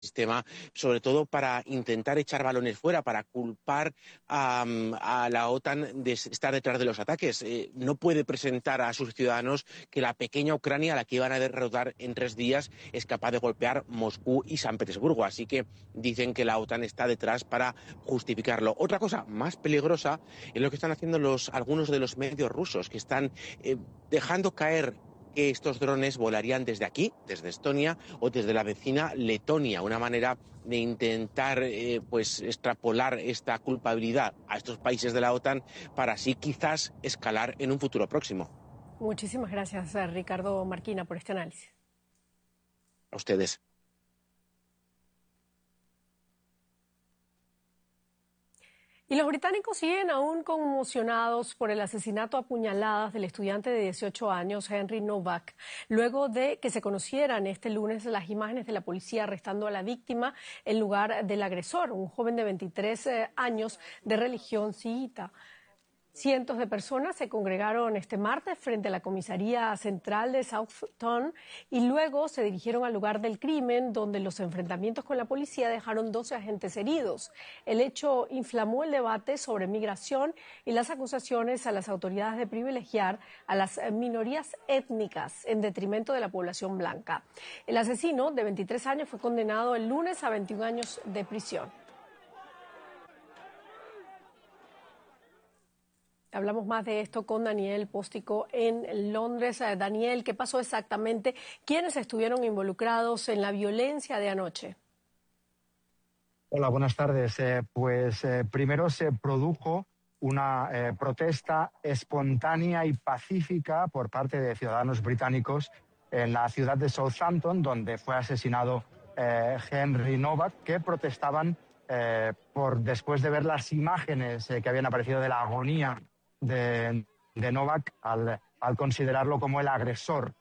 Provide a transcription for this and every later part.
sistema, sobre todo para intentar echar balones fuera, para culpar a la OTAN de estar detrás de los ataques. No puede presentar a sus ciudadanos que la pequeña Ucrania, a la que iban a derrotar en 3 días, es capaz de golpear Moscú y San Petersburgo. Así que dicen que la OTAN está detrás para justificarlo. Otra cosa más peligrosa es lo que están haciendo algunos de los medios rusos, que están dejando caer que estos drones volarían desde aquí, desde Estonia o desde la vecina Letonia, una manera de intentar extrapolar esta culpabilidad a estos países de la OTAN para así quizás escalar en un futuro próximo. Muchísimas gracias, Ricardo Marquina, por este análisis. A ustedes. Y los británicos siguen aún conmocionados por el asesinato a puñaladas del estudiante de 18 años, Henry Novak, luego de que se conocieran este lunes las imágenes de la policía arrestando a la víctima en lugar del agresor, un joven de 23 años de religión chiita. Cientos de personas se congregaron este martes frente a la comisaría central de Southampton y luego se dirigieron al lugar del crimen, donde los enfrentamientos con la policía dejaron 12 agentes heridos. El hecho inflamó el debate sobre migración y las acusaciones a las autoridades de privilegiar a las minorías étnicas en detrimento de la población blanca. El asesino, de 23 años, fue condenado el lunes a 21 años de prisión. Hablamos más de esto con Daniel Póstico en Londres. Daniel, ¿qué pasó exactamente? ¿Quiénes estuvieron involucrados en la violencia de anoche? Hola, buenas tardes. Primero se produjo una protesta espontánea y pacífica por parte de ciudadanos británicos en la ciudad de Southampton, donde fue asesinado Henry Novak, que protestaban después de ver las imágenes que habían aparecido de la agonía de Novak al considerarlo como el agresor.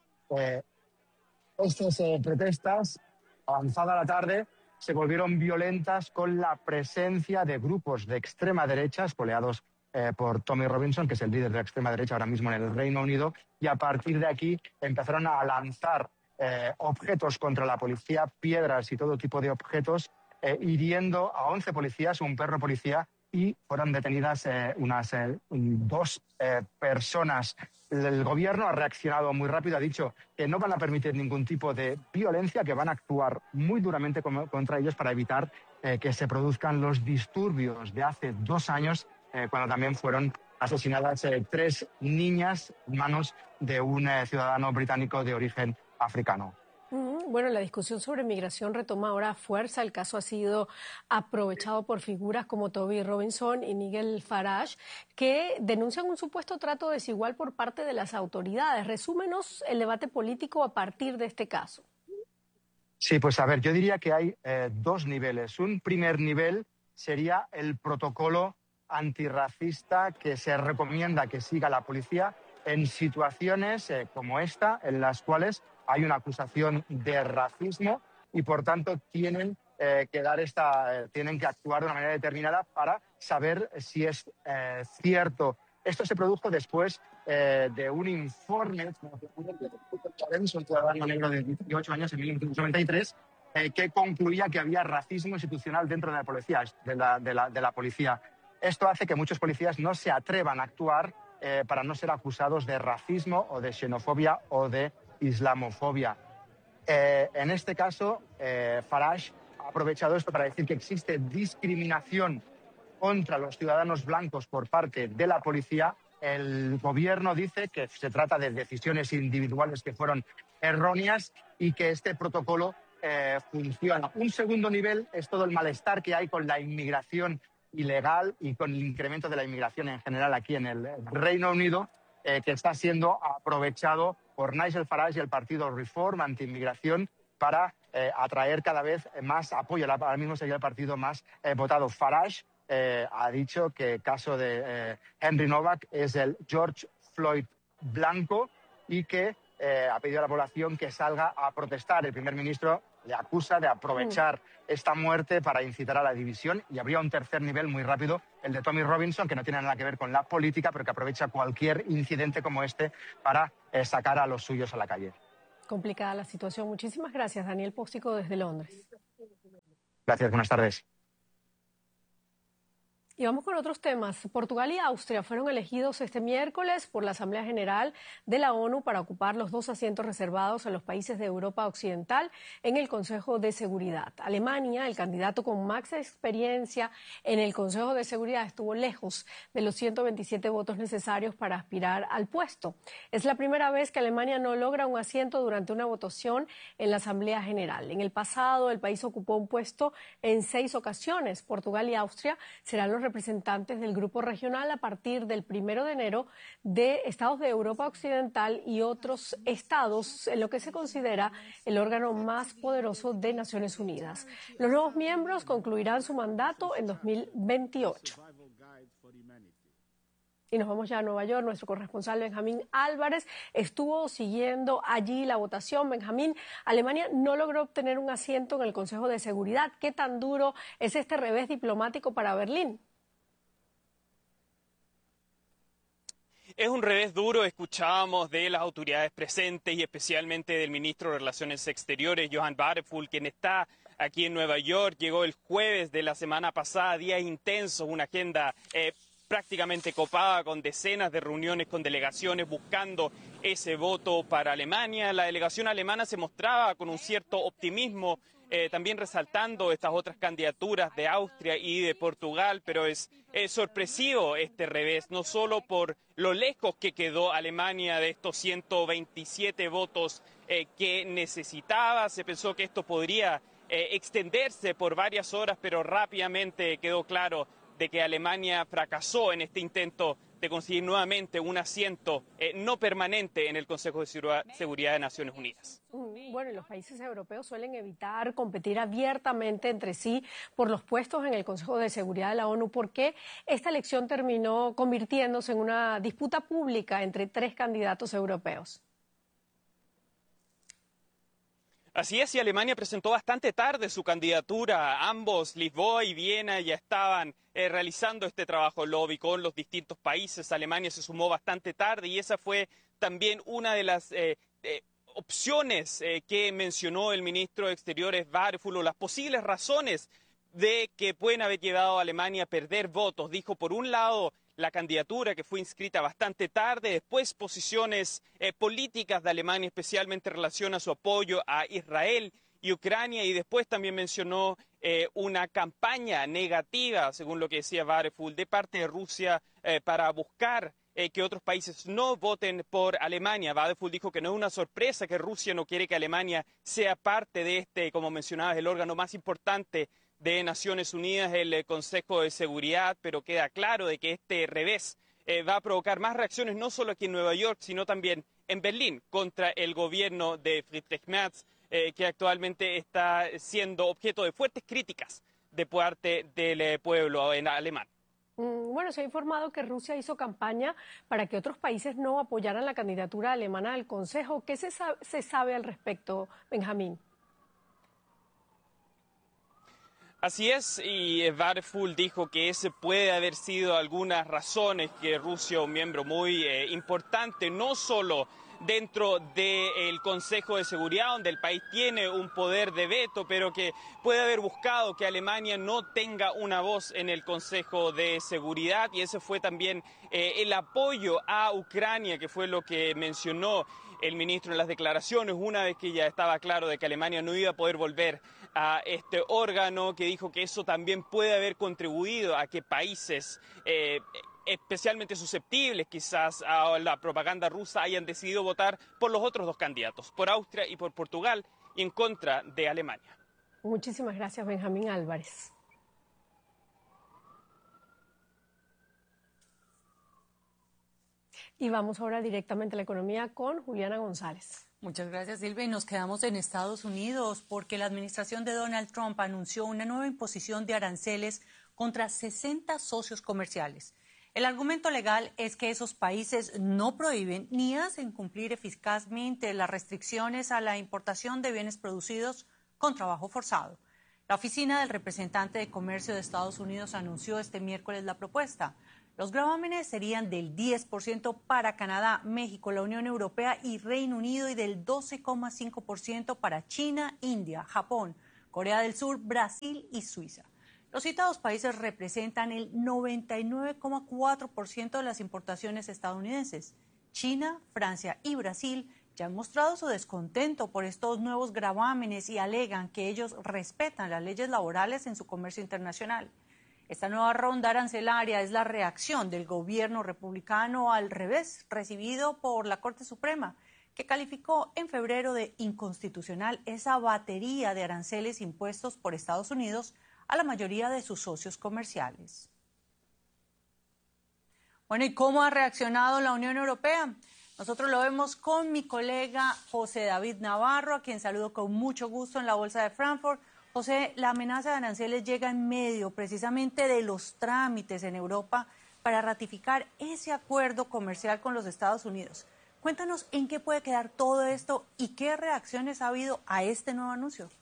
Estas protestas, avanzada la tarde, se volvieron violentas con la presencia de grupos de extrema derecha, espoleados por Tommy Robinson, que es el líder de la extrema derecha ahora mismo en el Reino Unido, y a partir de aquí empezaron a lanzar objetos contra la policía, piedras y todo tipo de objetos, hiriendo a 11 policías, un perro policía, y fueron detenidas unas 2 personas. El gobierno ha reaccionado muy rápido, ha dicho que no van a permitir ningún tipo de violencia, que van a actuar muy duramente contra ellos para evitar que se produzcan los disturbios de hace 2 años, cuando también fueron asesinadas 3 niñas en manos de un ciudadano británico de origen africano. Bueno, la discusión sobre migración retoma ahora fuerza. El caso ha sido aprovechado por figuras como Toby Robinson y Nigel Farage, que denuncian un supuesto trato desigual por parte de las autoridades. Resúmenos el debate político a partir de este caso. Sí, pues a ver, yo diría que hay 2 niveles. Un primer nivel sería el protocolo antirracista que se recomienda que siga la policía en situaciones como esta, en las cuales hay una acusación de racismo y, por tanto, tienen que actuar de una manera determinada para saber si es cierto. Esto se produjo después de un informe de un ciudadano negro de 18 años en 1993 que concluía que había racismo institucional dentro de la policía, de la policía. Esto hace que muchos policías no se atrevan a actuar para no ser acusados de racismo o de xenofobia o de islamofobia. En este caso, Farage ha aprovechado esto para decir que existe discriminación contra los ciudadanos blancos por parte de la policía. El gobierno dice que se trata de decisiones individuales que fueron erróneas y que este protocolo funciona. Un segundo nivel es todo el malestar que hay con la inmigración ilegal y con el incremento de la inmigración en general aquí en el Reino Unido, que está siendo aprovechado por Nigel Farage y el partido Reform anti-inmigración para atraer cada vez más apoyo. Ahora mismo sería el partido más votado. Farage ha dicho que el caso de Henry Novak es el George Floyd blanco y que ha pedido a la población que salga a protestar. El primer ministro le acusa de aprovechar esta muerte para incitar a la división, y habría un tercer nivel muy rápido, el de Tommy Robinson, que no tiene nada que ver con la política, pero que aprovecha cualquier incidente como este para sacar a los suyos a la calle. Complicada la situación. Muchísimas gracias, Daniel Póstico, desde Londres. Gracias, buenas tardes. Y vamos con otros temas. Portugal y Austria fueron elegidos este miércoles por la Asamblea General de la ONU para ocupar los 2 asientos reservados a los países de Europa Occidental en el Consejo de Seguridad. Alemania, el candidato con más experiencia en el Consejo de Seguridad, estuvo lejos de los 127 votos necesarios para aspirar al puesto. Es la primera vez que Alemania no logra un asiento durante una votación en la Asamblea General. En el pasado, el país ocupó un puesto en 6 ocasiones. Portugal y Austria serán los representantes del grupo regional a partir del 1 de enero de estados de Europa Occidental y otros estados en lo que se considera el órgano más poderoso de Naciones Unidas. Los nuevos miembros concluirán su mandato en 2028. Y nos vamos ya a Nueva York. Nuestro corresponsal Benjamín Álvarez estuvo siguiendo allí la votación. Benjamín, Alemania no logró obtener un asiento en el Consejo de Seguridad. ¿Qué tan duro es este revés diplomático para Berlín? Es un revés duro, escuchábamos de las autoridades presentes y especialmente del ministro de Relaciones Exteriores, Johann Wadephul, quien está aquí en Nueva York. Llegó el jueves de la semana pasada, días intensos, una agenda prácticamente copada con decenas de reuniones con delegaciones buscando ese voto para Alemania. La delegación alemana se mostraba con un cierto optimismo, también resaltando estas otras candidaturas de Austria y de Portugal, pero es sorpresivo este revés, no solo por lo lejos que quedó Alemania de estos 127 votos que necesitaba. Se pensó que esto podría extenderse por varias horas, pero rápidamente quedó claro de que Alemania fracasó en este intento de conseguir nuevamente un asiento no permanente en el Consejo de Seguridad de Naciones Unidas. Bueno, y los países europeos suelen evitar competir abiertamente entre sí por los puestos en el Consejo de Seguridad de la ONU. ¿Por qué esta elección terminó convirtiéndose en una disputa pública entre 3 candidatos europeos? Así es, y Alemania presentó bastante tarde su candidatura. Ambos, Lisboa y Viena, ya estaban realizando este trabajo lobby con los distintos países. Alemania se sumó bastante tarde y esa fue también una de las opciones que mencionó el ministro de Exteriores Wadephul, o las posibles razones de que pueden haber llevado a Alemania a perder votos. Dijo, por un lado, la candidatura que fue inscrita bastante tarde, después posiciones políticas de Alemania, especialmente en relación a su apoyo a Israel y Ucrania, y después también mencionó una campaña negativa, según lo que decía Wadephul, de parte de Rusia para buscar que otros países no voten por Alemania. Wadephul dijo que no es una sorpresa que Rusia no quiere que Alemania sea parte de este, como mencionabas, el órgano más importante de Naciones Unidas, el Consejo de Seguridad, pero queda claro de que este revés va a provocar más reacciones no solo aquí en Nueva York, sino también en Berlín contra el gobierno de Friedrich Merz, que actualmente está siendo objeto de fuertes críticas de parte del pueblo alemán. Bueno, se ha informado que Rusia hizo campaña para que otros países no apoyaran la candidatura alemana al Consejo. ¿Qué se sabe al respecto, Benjamín? Así es, y Wadephul dijo que ese puede haber sido algunas razones que Rusia, un miembro muy importante, no solo dentro del Consejo de Seguridad, donde el país tiene un poder de veto, pero que puede haber buscado que Alemania no tenga una voz en el Consejo de Seguridad, y ese fue también el apoyo a Ucrania, que fue lo que mencionó el ministro en las declaraciones, una vez que ya estaba claro de que Alemania no iba a poder volver a este órgano, que dijo que eso también puede haber contribuido a que países especialmente susceptibles quizás a la propaganda rusa hayan decidido votar por los otros 2 candidatos, por Austria y por Portugal, y en contra de Alemania. Muchísimas gracias, Benjamín Álvarez. Y vamos ahora directamente a la economía con Juliana González. Muchas gracias, Silvia. Y nos quedamos en Estados Unidos porque la administración de Donald Trump anunció una nueva imposición de aranceles contra 60 socios comerciales. El argumento legal es que esos países no prohíben ni hacen cumplir eficazmente las restricciones a la importación de bienes producidos con trabajo forzado. La oficina del representante de comercio de Estados Unidos anunció este miércoles la propuesta. Los gravámenes serían del 10% para Canadá, México, la Unión Europea y Reino Unido, y del 12,5% para China, India, Japón, Corea del Sur, Brasil y Suiza. Los citados países representan el 99,4% de las importaciones estadounidenses. China, Francia y Brasil ya han mostrado su descontento por estos nuevos gravámenes y alegan que ellos respetan las leyes laborales en su comercio internacional. Esta nueva ronda arancelaria es la reacción del gobierno republicano al revés recibido por la Corte Suprema, que calificó en febrero de inconstitucional esa batería de aranceles impuestos por Estados Unidos a la mayoría de sus socios comerciales. Bueno, ¿y cómo ha reaccionado la Unión Europea? Nosotros lo vemos con mi colega José David Navarro, a quien saludo con mucho gusto en la Bolsa de Frankfurt. José, la amenaza de aranceles llega en medio precisamente de los trámites en Europa para ratificar ese acuerdo comercial con los Estados Unidos. Cuéntanos en qué puede quedar todo esto y qué reacciones ha habido a este nuevo anuncio.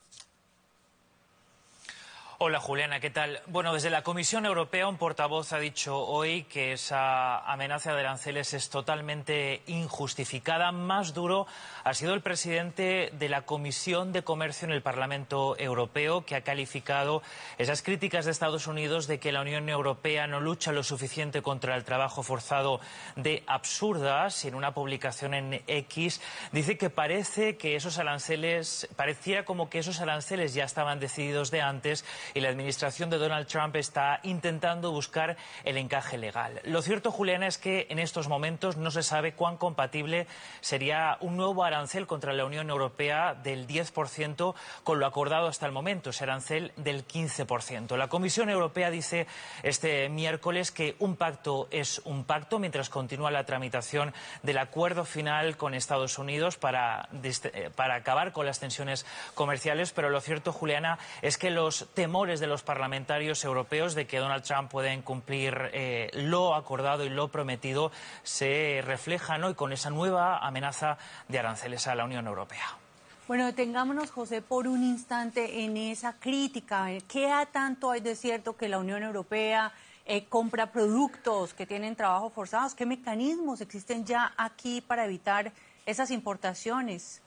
Hola Juliana, ¿qué tal? Bueno, desde la Comisión Europea un portavoz ha dicho hoy que esa amenaza de aranceles es totalmente injustificada. Más duro ha sido el presidente de la Comisión de Comercio en el Parlamento Europeo, que ha calificado esas críticas de Estados Unidos de que la Unión Europea no lucha lo suficiente contra el trabajo forzado de absurdas. Y en una publicación en X dice que pareciera como que esos aranceles ya estaban decididos de antes y la administración de Donald Trump está intentando buscar el encaje legal. Lo cierto, Juliana, es que en estos momentos no se sabe cuán compatible sería un nuevo arancel contra la Unión Europea del 10% con lo acordado hasta el momento, ese arancel del 15%. La Comisión Europea dice este miércoles que un pacto es un pacto mientras continúa la tramitación del acuerdo final con Estados Unidos para acabar con las tensiones comerciales, pero lo cierto, Juliana, es que los temores de los parlamentarios europeos de que Donald Trump pueda incumplir lo acordado y lo prometido se reflejan hoy con esa nueva amenaza de aranceles a la Unión Europea. Bueno, detengámonos, José, por un instante en esa crítica. ¿Qué tanto hay de cierto que la Unión Europea compra productos que tienen trabajo forzados? ¿Qué mecanismos existen ya aquí para evitar esas importaciones?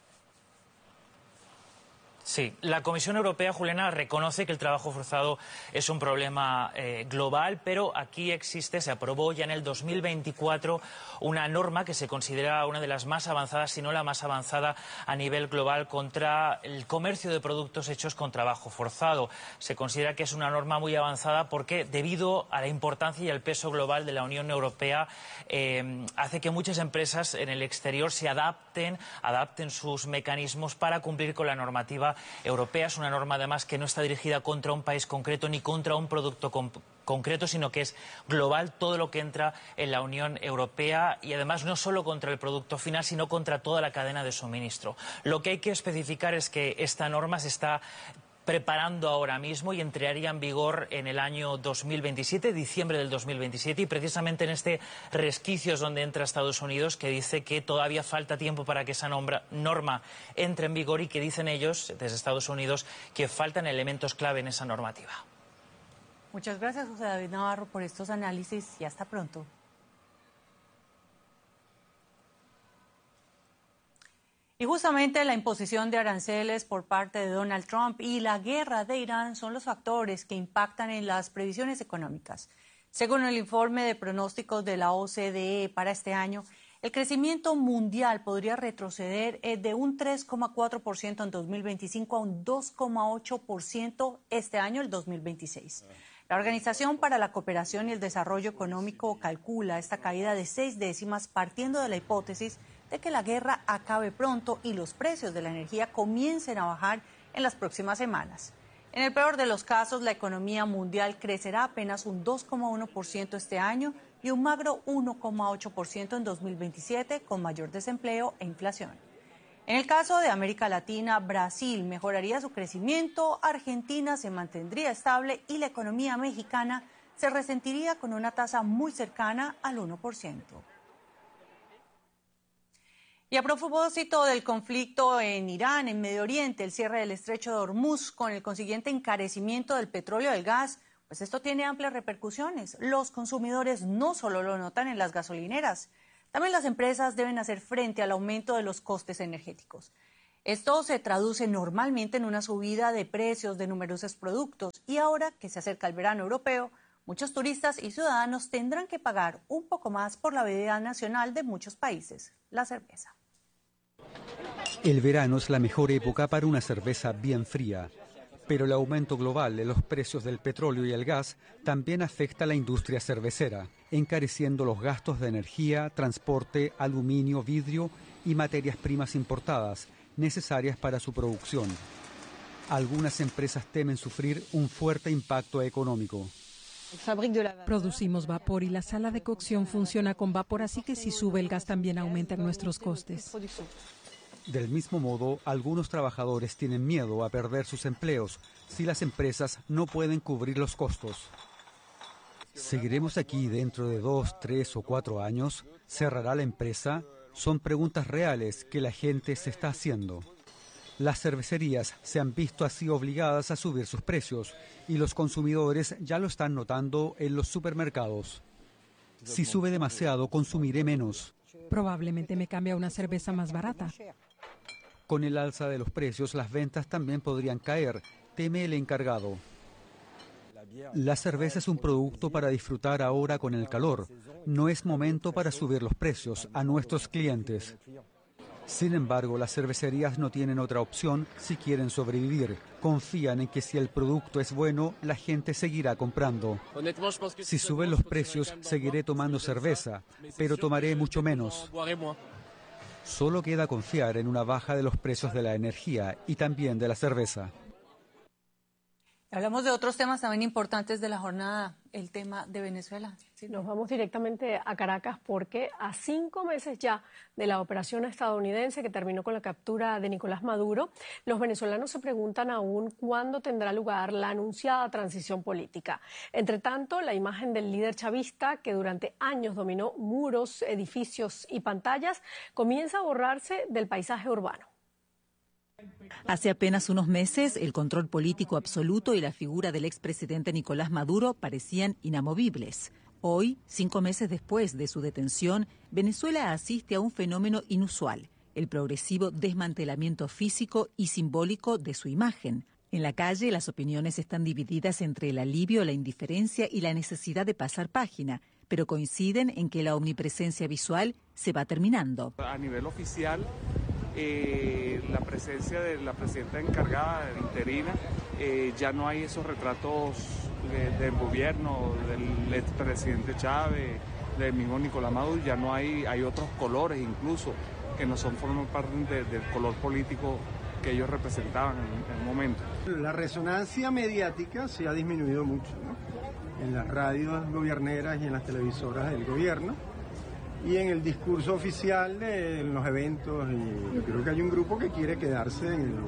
Sí, la Comisión Europea, Juliana, reconoce que el trabajo forzado es un problema global, pero aquí se aprobó ya en el 2024 una norma que se considera una de las más avanzadas, si no la más avanzada a nivel global contra el comercio de productos hechos con trabajo forzado. Se considera que es una norma muy avanzada porque, debido a la importancia y al peso global de la Unión Europea, hace que muchas empresas en el exterior se adapten sus mecanismos para cumplir con la normativa europea. Es una norma, además, que no está dirigida contra un país concreto ni contra un producto concreto, sino que es global, todo lo que entra en la Unión Europea, y además no solo contra el producto final, sino contra toda la cadena de suministro. Lo que hay que especificar es que esta norma se está preparando ahora mismo y entraría en vigor en el año 2027, diciembre del 2027, y precisamente en este resquicio es donde entra Estados Unidos, que dice que todavía falta tiempo para que esa norma entre en vigor y que dicen ellos, desde Estados Unidos, que faltan elementos clave en esa normativa. Muchas gracias, José David Navarro, por estos análisis y hasta pronto. Y justamente la imposición de aranceles por parte de Donald Trump y la guerra de Irán son los factores que impactan en las previsiones económicas. Según el informe de pronósticos de la OCDE para este año, el crecimiento mundial podría retroceder de un 3,4% en 2025 a un 2,8% este año, el 2026. La Organización para la Cooperación y el Desarrollo Económico calcula esta caída de 6 décimas partiendo de la hipótesis de que la guerra acabe pronto y los precios de la energía comiencen a bajar en las próximas semanas. En el peor de los casos, la economía mundial crecerá apenas un 2,1% este año y un magro 1,8% en 2027, con mayor desempleo e inflación. En el caso de América Latina, Brasil mejoraría su crecimiento, Argentina se mantendría estable y la economía mexicana se resentiría con una tasa muy cercana al 1%. Y a propósito del conflicto en Irán, en Medio Oriente, el cierre del estrecho de Hormuz con el consiguiente encarecimiento del petróleo y del gas, pues esto tiene amplias repercusiones. Los consumidores no solo lo notan en las gasolineras, también las empresas deben hacer frente al aumento de los costes energéticos. Esto se traduce normalmente en una subida de precios de numerosos productos y ahora que se acerca el verano europeo, muchos turistas y ciudadanos tendrán que pagar un poco más por la bebida nacional de muchos países, la cerveza. El verano es la mejor época para una cerveza bien fría, pero el aumento global de los precios del petróleo y el gas también afecta a la industria cervecera, encareciendo los gastos de energía, transporte, aluminio, vidrio y materias primas importadas necesarias para su producción. Algunas empresas temen sufrir un fuerte impacto económico. Producimos vapor y la sala de cocción funciona con vapor, así que si sube el gas también aumentan nuestros costes. Del mismo modo, algunos trabajadores tienen miedo a perder sus empleos si las empresas no pueden cubrir los costos. ¿Seguiremos aquí dentro de 2, 3 o 4 años? ¿Cerrará la empresa? Son preguntas reales que la gente se está haciendo. Las cervecerías se han visto así obligadas a subir sus precios y los consumidores ya lo están notando en los supermercados. Si sube demasiado, consumiré menos. Probablemente me cambie a una cerveza más barata. Con el alza de los precios, las ventas también podrían caer, teme el encargado. La cerveza es un producto para disfrutar ahora con el calor. No es momento para subir los precios a nuestros clientes. Sin embargo, las cervecerías no tienen otra opción si quieren sobrevivir. Confían en que si el producto es bueno, la gente seguirá comprando. Si suben los precios, seguiré tomando cerveza, pero tomaré mucho menos. Solo queda confiar en una baja de los precios de la energía y también de la cerveza. Hablamos de otros temas también importantes de la jornada, el tema de Venezuela. Sí, nos vamos directamente a Caracas porque a 5 meses ya de la operación estadounidense que terminó con la captura de Nicolás Maduro, los venezolanos se preguntan aún cuándo tendrá lugar la anunciada transición política. Entre tanto, la imagen del líder chavista, que durante años dominó muros, edificios y pantallas, comienza a borrarse del paisaje urbano. Hace apenas unos meses, el control político absoluto y la figura del expresidente Nicolás Maduro parecían inamovibles. Hoy, 5 meses después de su detención, Venezuela asiste a un fenómeno inusual, el progresivo desmantelamiento físico y simbólico de su imagen. En la calle, las opiniones están divididas entre el alivio, la indiferencia y la necesidad de pasar página, pero coinciden en que la omnipresencia visual se va terminando. A nivel oficial, la presencia de la presidenta encargada, interina, ya no hay esos retratos del gobierno, del expresidente Chávez, del mismo Nicolás Maduro, ya no hay otros colores incluso que no forman parte del color político que ellos representaban en el momento. La resonancia mediática se ha disminuido mucho, ¿no? En las radios gobierneras y en las televisoras del gobierno. Y en el discurso oficial, en los eventos, y yo creo que hay un grupo que quiere quedarse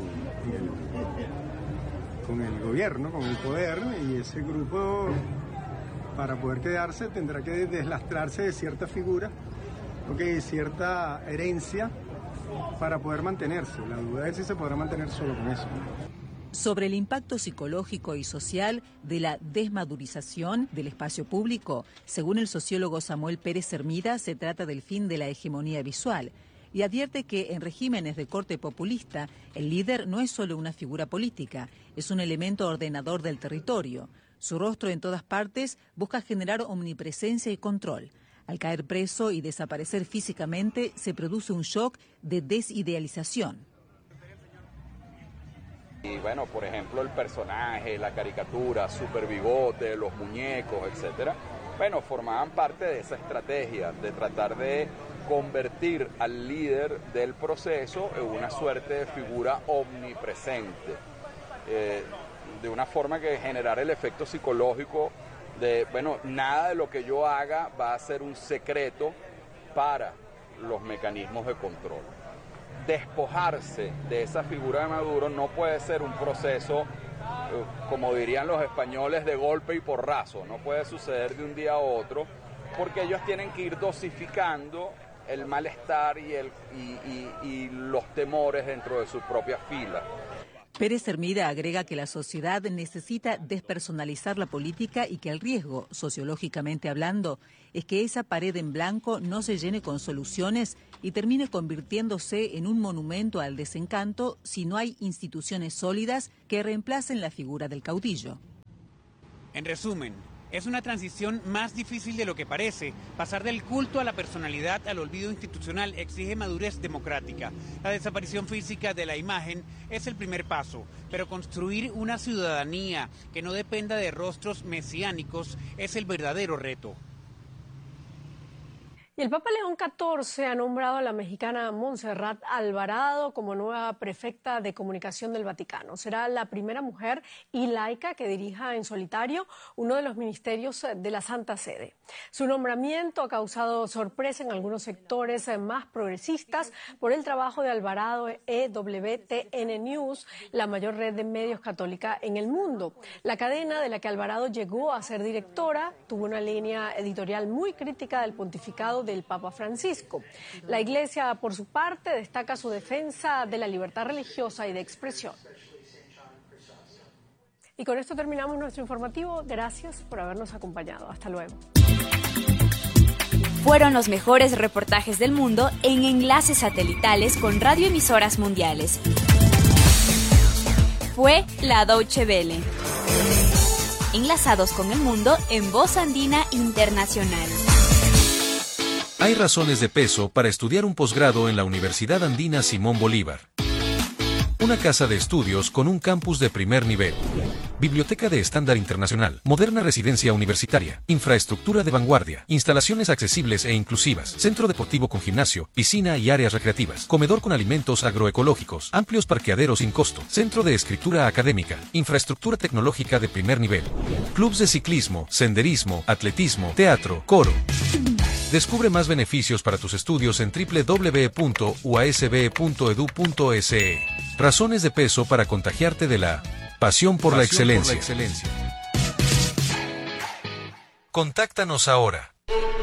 con el gobierno, con el poder, y ese grupo, para poder quedarse, tendrá que deslastrarse de cierta figura, de cierta herencia, para poder mantenerse. La duda es si se podrá mantener solo con eso. Sobre el impacto psicológico y social de la desmadurización del espacio público, según el sociólogo Samuel Pérez Hermida, se trata del fin de la hegemonía visual y advierte que en regímenes de corte populista el líder no es solo una figura política, es un elemento ordenador del territorio. Su rostro en todas partes busca generar omnipresencia y control. Al caer preso y desaparecer físicamente, se produce un shock de desidealización. Y bueno, por ejemplo, el personaje, la caricatura, Super Bigote, los muñecos, etcétera, bueno, formaban parte de esa estrategia de tratar de convertir al líder del proceso en una suerte de figura omnipresente, de una forma que generara el efecto psicológico de, bueno, nada de lo que yo haga va a ser un secreto para los mecanismos de control. Despojarse de esa figura de Maduro no puede ser un proceso, como dirían los españoles, de golpe y porrazo. No puede suceder de un día a otro, porque ellos tienen que ir dosificando el malestar y los temores dentro de sus propias filas. Pérez Hermida agrega que la sociedad necesita despersonalizar la política y que el riesgo, sociológicamente hablando, es que esa pared en blanco no se llene con soluciones y termine convirtiéndose en un monumento al desencanto si no hay instituciones sólidas que reemplacen la figura del caudillo. En resumen, es una transición más difícil de lo que parece. Pasar del culto a la personalidad al olvido institucional exige madurez democrática. La desaparición física de la imagen es el primer paso, pero construir una ciudadanía que no dependa de rostros mesiánicos es el verdadero reto. Y el Papa León XIV ha nombrado a la mexicana Montserrat Alvarado como nueva prefecta de comunicación del Vaticano. Será la primera mujer y laica que dirija en solitario uno de los ministerios de la Santa Sede. Su nombramiento ha causado sorpresa en algunos sectores más progresistas por el trabajo de Alvarado EWTN News, la mayor red de medios católica en el mundo. La cadena de la que Alvarado llegó a ser directora tuvo una línea editorial muy crítica del pontificado del Papa Francisco. La Iglesia, por su parte, destaca su defensa de la libertad religiosa y de expresión. Y con esto terminamos nuestro informativo. Gracias por habernos acompañado. Hasta luego. Fueron los mejores reportajes del mundo en enlaces satelitales con radioemisoras mundiales. Fue la Deutsche Welle. Enlazados con el mundo en Voz Andina Internacional. Hay razones de peso para estudiar un posgrado en la Universidad Andina Simón Bolívar. Una casa de estudios con un campus de primer nivel. Biblioteca de estándar internacional, moderna residencia universitaria, infraestructura de vanguardia, instalaciones accesibles e inclusivas, centro deportivo con gimnasio, piscina y áreas recreativas, comedor con alimentos agroecológicos, amplios parqueaderos sin costo, centro de escritura académica, infraestructura tecnológica de primer nivel, clubs de ciclismo, senderismo, atletismo, teatro, coro. Descubre más beneficios para tus estudios en www.uasb.edu.se. Razones de peso para contagiarte de la pasión por la excelencia. Contáctanos ahora.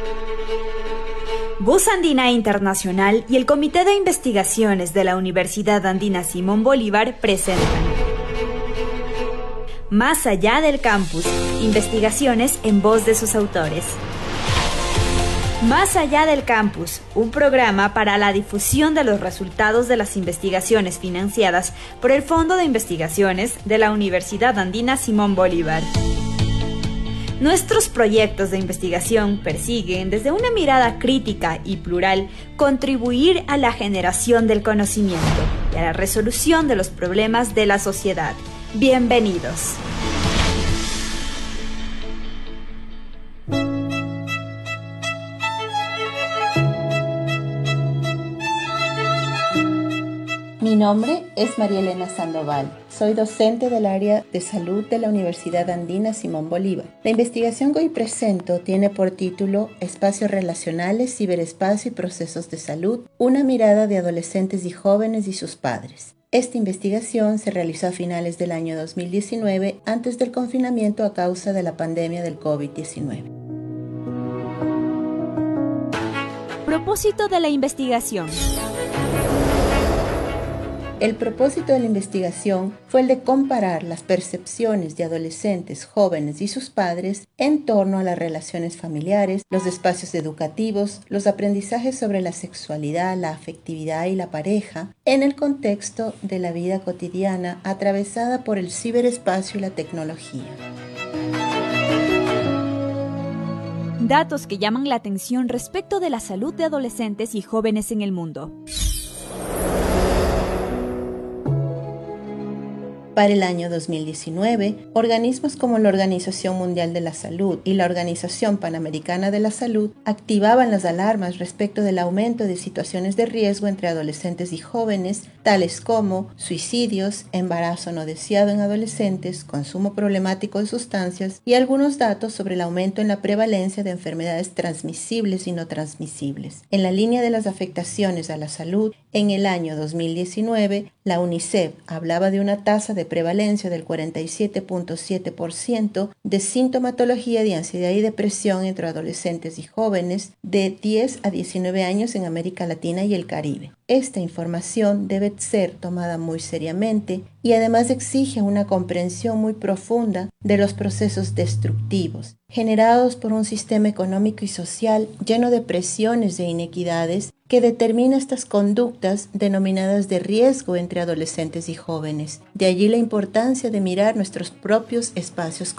Voz Andina Internacional y el Comité de Investigaciones de la Universidad Andina Simón Bolívar presentan Más allá del campus, investigaciones en voz de sus autores. Más allá del campus, un programa para la difusión de los resultados de las investigaciones financiadas por el Fondo de Investigaciones de la Universidad Andina Simón Bolívar. Nuestros proyectos de investigación persiguen, desde una mirada crítica y plural, contribuir a la generación del conocimiento y a la resolución de los problemas de la sociedad. Bienvenidos. Mi nombre es María Elena Sandoval. Soy docente del área de salud de la Universidad Andina Simón Bolívar. La investigación que hoy presento tiene por título Espacios relacionales, ciberespacio y procesos de salud, una mirada de adolescentes y jóvenes y sus padres. Esta investigación se realizó a finales del año 2019, antes del confinamiento a causa de la pandemia del COVID-19. Propósito de la investigación. El propósito de la investigación fue el de comparar las percepciones de adolescentes, jóvenes y sus padres en torno a las relaciones familiares, los espacios educativos, los aprendizajes sobre la sexualidad, la afectividad y la pareja, en el contexto de la vida cotidiana atravesada por el ciberespacio y la tecnología. Datos que llaman la atención respecto de la salud de adolescentes y jóvenes en el mundo. Para el año 2019, organismos como la Organización Mundial de la Salud y la Organización Panamericana de la Salud activaban las alarmas respecto del aumento de situaciones de riesgo entre adolescentes y jóvenes, tales como suicidios, embarazo no deseado en adolescentes, consumo problemático de sustancias y algunos datos sobre el aumento en la prevalencia de enfermedades transmisibles y no transmisibles. En la línea de las afectaciones a la salud, en el año 2019, la UNICEF hablaba de una tasa de prevalencia del 47.7% de sintomatología de ansiedad y depresión entre adolescentes y jóvenes de 10 a 19 años en América Latina y el Caribe. esta información debe ser tomada muy seriamente y además exige una comprensión muy profunda de los procesos destructivos, generados por un sistema económico y social lleno de presiones e inequidades que determina estas conductas denominadas de riesgo entre adolescentes y jóvenes. De allí la importancia de mirar nuestros propios espacios